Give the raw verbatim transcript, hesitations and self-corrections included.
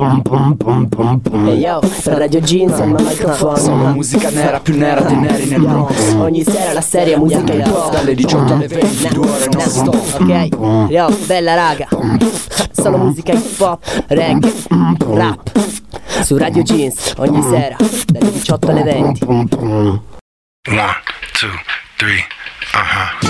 E yo, Radio Jeans al microfono. Solo musica nera, più nera dei neri nel Bronx. Ogni sera la serie musica hip hop. Dalle diciotto alle venti, due ore non stop. Ok, yo, bella raga. Solo musica hip hop, reggae, rap. Su Radio Jeans, ogni sera, dalle diciotto alle venti. One, two, three, uh-huh.